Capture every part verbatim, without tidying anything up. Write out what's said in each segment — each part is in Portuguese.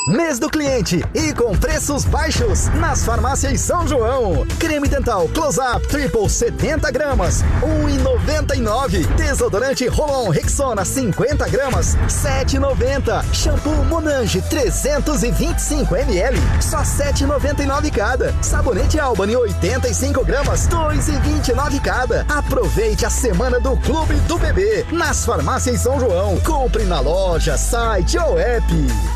Mês do cliente e com preços baixos nas farmácias São João. Creme dental Close-Up Triple setenta gramas, um real e noventa e nove centavos. Desodorante Roll-On Rexona cinquenta gramas, sete reais e noventa centavos. Shampoo Monange trezentos e vinte e cinco mililitros, só sete reais e noventa e nove centavos cada. Sabonete Albany oitenta e cinco gramas, dois reais e vinte e nove centavos cada. Aproveite a semana do Clube do Bebê nas farmácias São João. Compre na loja, site ou app.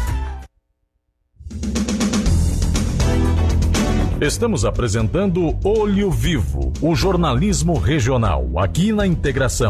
Estamos apresentando Olho Vivo, o jornalismo regional, aqui na Integração.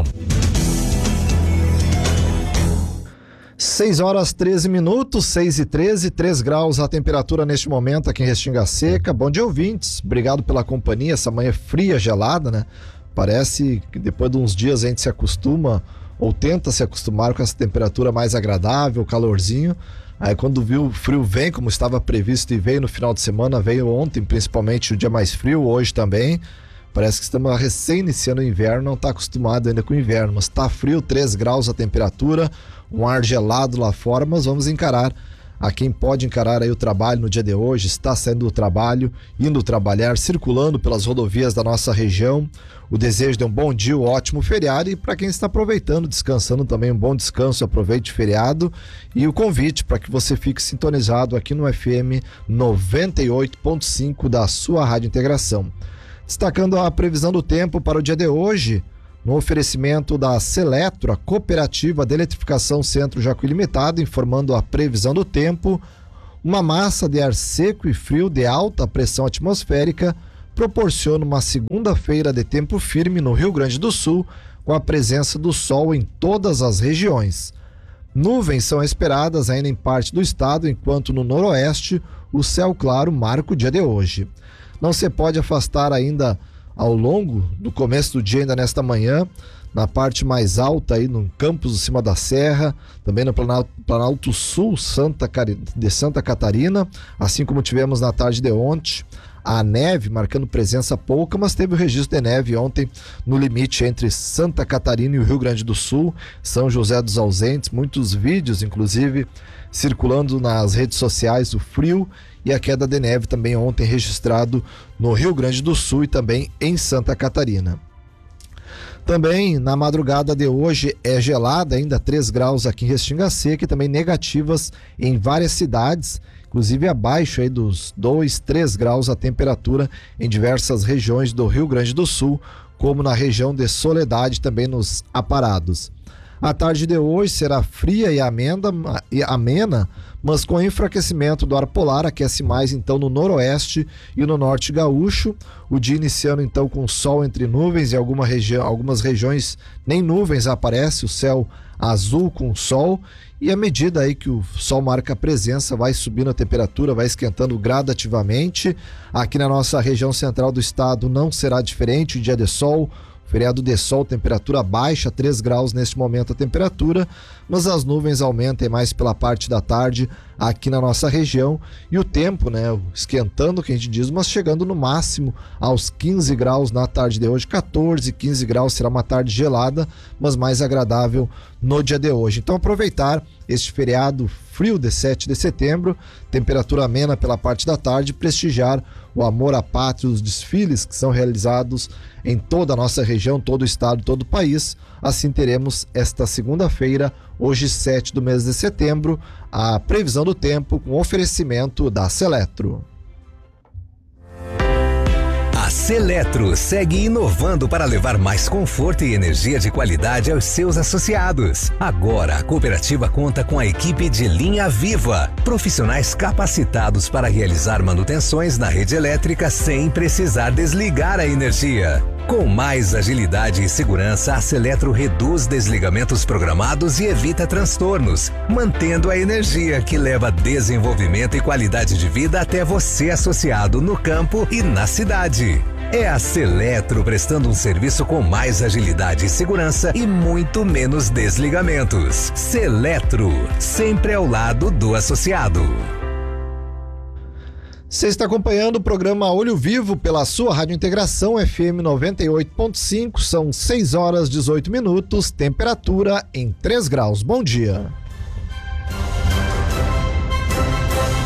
seis horas treze minutos, seis e treze, três graus a temperatura neste momento aqui em Restinga Seca. Bom dia, ouvintes. Obrigado pela companhia. Essa manhã fria, gelada, né? Parece que depois de uns dias a gente se acostuma ou tenta se acostumar com essa temperatura mais agradável, calorzinho. Aí quando viu o frio vem, como estava previsto e veio no final de semana, veio ontem principalmente o dia mais frio, hoje também. Parece que estamos recém iniciando o inverno, não está acostumado ainda com o inverno, mas está frio, três graus a temperatura, um ar gelado lá fora, mas vamos encarar. A quem pode encarar aí o trabalho no dia de hoje, está saindo do trabalho, indo trabalhar, circulando pelas rodovias da nossa região. O desejo de um bom dia, um ótimo feriado, e para quem está aproveitando, descansando também, um bom descanso, aproveite o feriado, e o convite para que você fique sintonizado aqui no F M noventa e oito ponto cinco da sua Rádio Integração. Destacando a previsão do tempo para o dia de hoje, no oferecimento da Seletro, a Cooperativa de Eletrificação Centro Jacuí Limitado, informando a previsão do tempo. Uma massa de ar seco e frio de alta pressão atmosférica proporciona uma segunda-feira de tempo firme no Rio Grande do Sul, com a presença do sol em todas as regiões. Nuvens são esperadas ainda em parte do estado, enquanto no noroeste o céu claro marca o dia de hoje. Não se pode afastar ainda ao longo do começo do dia, ainda nesta manhã, na parte mais alta aí no campus de cima da serra, também no Planalto, Planalto Sul Santa, de Santa Catarina, assim como tivemos na tarde de ontem, a neve marcando presença pouca, mas teve o registro de neve ontem no limite entre Santa Catarina e o Rio Grande do Sul, São José dos Ausentes, muitos vídeos inclusive circulando nas redes sociais, o frio e a queda de neve também ontem registrado no Rio Grande do Sul e também em Santa Catarina. Também na madrugada de hoje é gelada, ainda três graus aqui em Restinga Seca e também negativas em várias cidades, inclusive abaixo aí dos dois, três graus a temperatura em diversas regiões do Rio Grande do Sul, como na região de Soledade, também nos Aparados. A tarde de hoje será fria e amena, e amena, mas com enfraquecimento do ar polar, aquece mais então no noroeste e no norte gaúcho. O dia iniciando então com sol entre nuvens e alguma região, algumas regiões nem nuvens aparece, o céu azul com sol, e à medida aí que o sol marca a presença, vai subindo a temperatura, vai esquentando gradativamente. Aqui na nossa região central do estado não será diferente, o dia de sol, feriado de sol, temperatura baixa, três graus neste momento a temperatura, mas as nuvens aumentam mais pela parte da tarde aqui na nossa região, e o tempo, né, esquentando, que a gente diz, mas chegando no máximo aos quinze graus na tarde de hoje, quatorze, quinze graus, será uma tarde gelada, mas mais agradável no dia de hoje. Então aproveitar este feriado frio de sete de setembro, temperatura amena pela parte da tarde, prestigiar o amor à pátria, os desfiles que são realizados em toda a nossa região, todo o estado, todo o país. Assim teremos esta segunda-feira, hoje sete do mês de setembro, a previsão do tempo com oferecimento da Seletro. A Seletro segue inovando para levar mais conforto e energia de qualidade aos seus associados. Agora, a cooperativa conta com a equipe de linha viva, profissionais capacitados para realizar manutenções na rede elétrica sem precisar desligar a energia. Com mais agilidade e segurança, a Seletro reduz desligamentos programados e evita transtornos, mantendo a energia que leva desenvolvimento e qualidade de vida até você, associado no campo e na cidade. É a Seletro prestando um serviço com mais agilidade e segurança e muito menos desligamentos. Seletro, sempre ao lado do associado. Você está acompanhando o programa Olho Vivo pela sua Rádio Integração F M noventa e oito ponto cinco, são seis horas e dezoito minutos, temperatura em três graus. Bom dia.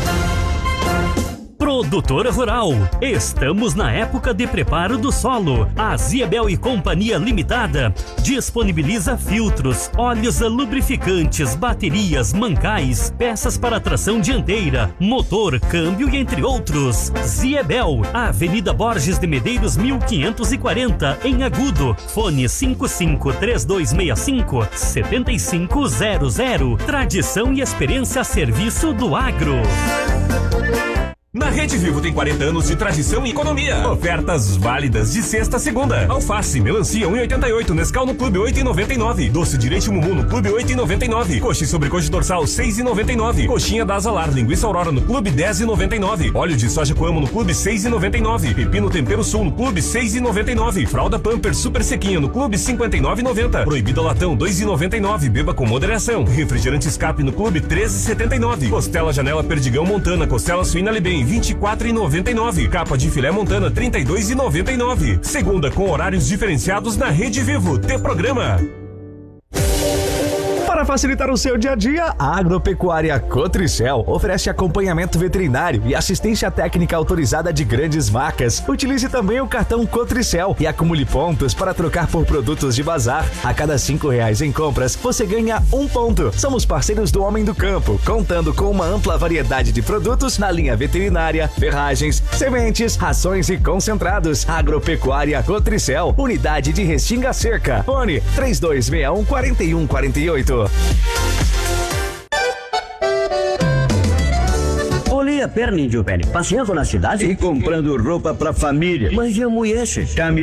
Produtora Rural. Estamos na época de preparo do solo. A Ziebel e Companhia Limitada disponibiliza filtros, óleos lubrificantes, baterias, mancais, peças para tração dianteira, motor, câmbio e entre outros. Ziebel, Avenida Borges de Medeiros mil quinhentos e quarenta, em Agudo. Fone cinco cinco três dois seis cinco sete cinco zero zero. Tradição e experiência a serviço do agro. Na Rede Vivo tem quarenta anos de tradição e economia. Ofertas válidas de sexta a segunda. Alface, melancia um e oitenta e oito, Nescau no Clube oito e noventa e nove. Doce de leite Mumu no Clube oito e noventa e nove. Coxa e sobrecoxa dorsal seis e noventa e nove. Coxinha da Azalar, linguiça Aurora no Clube dez e noventa e nove. Óleo de soja Coamo no Clube seis e noventa e nove. Pepino Tempero Sul no Clube seis e noventa e nove. Fralda Pampers Super Sequinha no Clube cinquenta e nove e noventa. Proibida Latão dois e noventa e nove. Beba com moderação. Refrigerante Escape no Clube treze e setenta e nove. Costela Janela Perdigão Montana, costela suína Libem vinte e quatro e noventa e nove. Capa de filé Montana trinta e dois e noventa e nove. Segunda com horários diferenciados na Rede Vivo. T Programa. Para facilitar o seu dia a dia, a Agropecuária Cotricel oferece acompanhamento veterinário e assistência técnica autorizada de grandes marcas. Utilize também o cartão Cotricel e acumule pontos para trocar por produtos de bazar. A cada cinco reais em compras, você ganha um ponto. Somos parceiros do Homem do Campo, contando com uma ampla variedade de produtos na linha veterinária, ferragens, sementes, rações e concentrados. Agropecuária Cotricel, unidade de Restinga Cerca. Fone três dois seis um quatro um quatro oito. Olhei a perna, índio velho, passeando na cidade e comprando roupa pra família. Mas e a mulher,